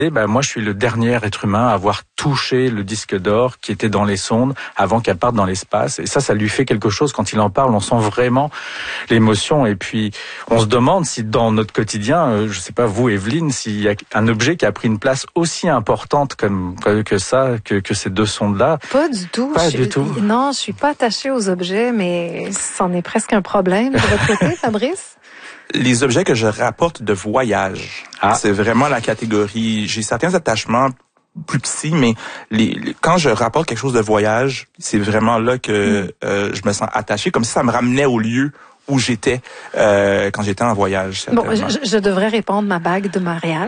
Moi, je suis le dernier être humain à avoir touché le disque d'or qui était dans les sondes avant qu'elle parte dans l'espace. Et ça lui fait quelque chose. Quand il en parle, on sent vraiment l'émotion. Et puis, on se demande si dans notre quotidien, je sais pas vous, Evelyne, s'il y a un objet qui a pris une place aussi importante que ces deux sondes-là. Pas du tout. Pas du tout. Non, je suis pas attachée aux objets, mais c'en est presque un problème de votre côté, Fabrice? Les objets que je rapporte de voyage, c'est vraiment la catégorie. J'ai certains attachements plus petits, mais quand je rapporte quelque chose de voyage, c'est vraiment là que je me sens attaché, comme si ça me ramenait au lieu où j'étais quand j'étais en voyage. Bon, je devrais répondre ma bague de mariage.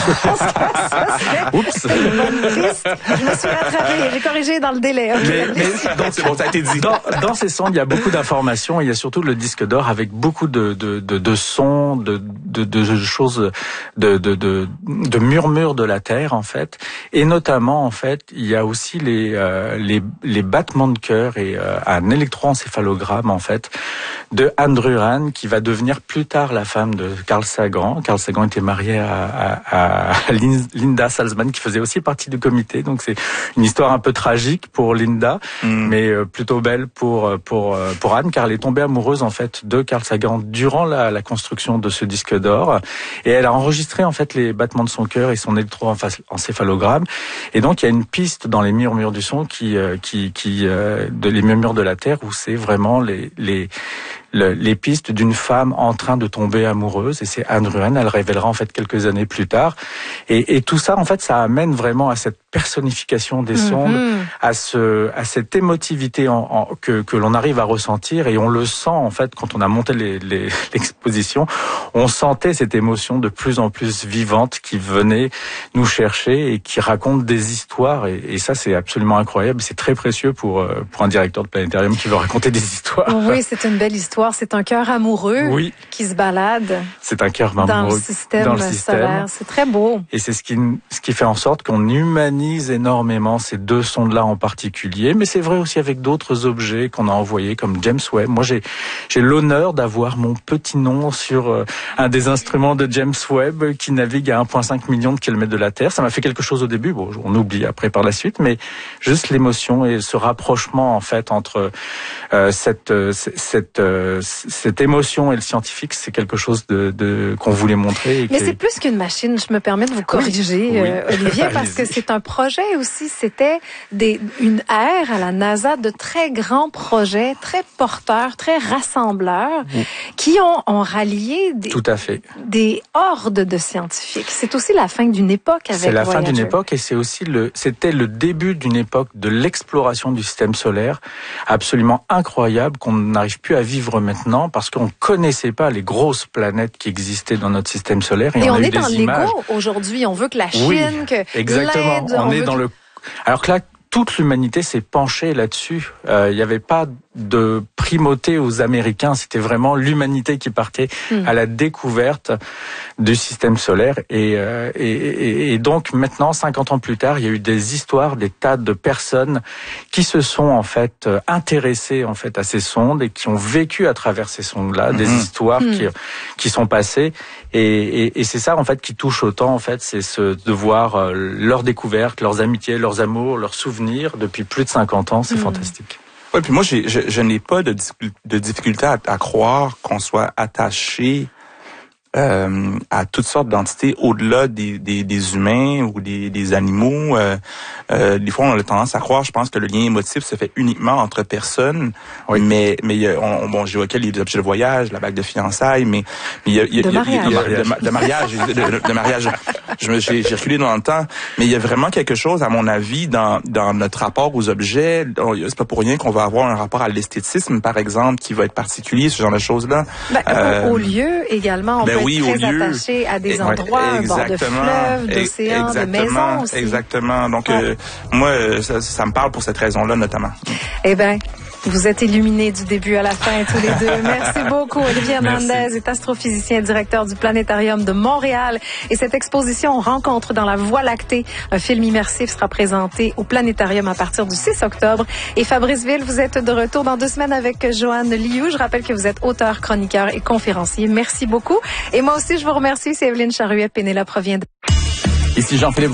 Oups. Une bonne piste. Je me suis rattrapée. J'ai corrigé dans le délai. Okay. Donc c'est bon, ça a été dit. Dans ces sondes, il y a beaucoup d'informations. Il y a surtout le disque d'or avec beaucoup de sons, de choses, de murmures de la Terre en fait. Et notamment en fait, il y a aussi les battements de cœur et un électroencéphalogramme en fait de Anne Druran, qui va devenir plus tard la femme de Carl Sagan. Carl Sagan était marié à Linda Salzman, qui faisait aussi partie du comité. Donc c'est une histoire un peu tragique pour Linda, mais plutôt belle pour Anne, car elle est tombée amoureuse en fait de Carl Sagan durant la construction de ce disque d'or. Et elle a enregistré en fait les battements de son cœur et son électroencéphalogramme. Et donc il y a une piste dans les murmures du son les murmures de la Terre, où c'est vraiment les pistes d'une femme en train de tomber amoureuse, et c'est Anne Druran, elle révélera en fait quelques années plus tard. Et tout ça, en fait, ça amène vraiment à cette personnification des sondes, à cette émotivité que l'on arrive à ressentir, et on le sent en fait quand on a monté l'exposition, on sentait cette émotion de plus en plus vivante qui venait nous chercher et qui raconte des histoires, et ça c'est absolument incroyable, c'est très précieux pour un directeur de planétarium qui veut raconter des histoires. Oui, c'est une belle histoire. C'est un cœur amoureux qui se balade. C'est un cœur amoureux dans le système solaire. C'est très beau. Et c'est ce qui fait en sorte qu'on humanise énormément ces deux sondes-là en particulier. Mais c'est vrai aussi avec d'autres objets qu'on a envoyés comme James Webb. Moi, j'ai l'honneur d'avoir mon petit nom sur un des instruments de James Webb qui navigue à 1,5 million de kilomètres de la Terre. Ça m'a fait quelque chose au début. Bon, on oublie après par la suite, mais juste l'émotion et ce rapprochement en fait entre cette émotion et le scientifique, c'est quelque chose qu'on voulait montrer. Mais c'est plus qu'une machine, je me permets de vous corriger, Olivier, parce que c'est un projet aussi, c'était une ère à la NASA de très grands projets, très porteurs, très rassembleurs, qui ont rallié des hordes de scientifiques. C'est aussi la fin d'une époque avec Voyager. C'est la fin d'une époque, et c'était le début d'une époque de l'exploration du système solaire, absolument incroyable, qu'on n'arrive plus à vivre maintenant, parce qu'on connaissait pas les grosses planètes qui existaient dans notre système solaire. Et on est dans l'ego aujourd'hui. On veut que la Chine, que exactement. l'Inde... Alors que là, toute l'humanité s'est penchée là-dessus. Il n'y avait pas de primauté aux Américains. C'était vraiment l'humanité qui partait à la découverte du système solaire. Et donc maintenant, 50 ans plus tard, il y a eu des histoires, des tas de personnes qui se sont en fait intéressées en fait à ces sondes et qui ont vécu à travers ces sondes-là des histoires qui sont passées. Et c'est ça en fait qui touche autant en fait, c'est de voir leurs découvertes, leurs amitiés, leurs amours, leurs souvenirs depuis plus de 50 ans. C'est fantastique. Oui, puis moi, je n'ai pas de difficulté à croire qu'on soit attaché à toutes sortes d'entités au-delà des humains ou des animaux. Des fois, on a tendance à croire, je pense, que le lien émotif se fait uniquement entre personnes. Oui. Mais j'évoquais les objets de voyage, la bague de fiançailles, mais il y a de mariage. J'ai reculé dans le temps, mais il y a vraiment quelque chose, à mon avis, dans notre rapport aux objets. C'est pas pour rien qu'on va avoir un rapport à l'esthétisme, par exemple, qui va être particulier, ce genre de choses-là. Au lieu également, on peut être très attaché à des endroits, un bord de fleuve, d'océan, de maisons aussi. Exactement. Donc, moi, ça me parle pour cette raison-là, notamment. Eh bien, vous êtes illuminés du début à la fin, tous les deux. Merci beaucoup. Olivier Hernandez est astrophysicien, directeur du Planétarium de Montréal. Et cette exposition Rencontre dans la Voie lactée, un film immersif, sera présenté au Planétarium à partir du 6 octobre. Et Fabrice Ville, vous êtes de retour dans 2 semaines avec Joanne Liu. Je rappelle que vous êtes auteur, chroniqueur et conférencier. Merci beaucoup. Et moi aussi, je vous remercie. C'est Evelyne Charuet. Pénélope revient. Ici Merci Jean-Philippe.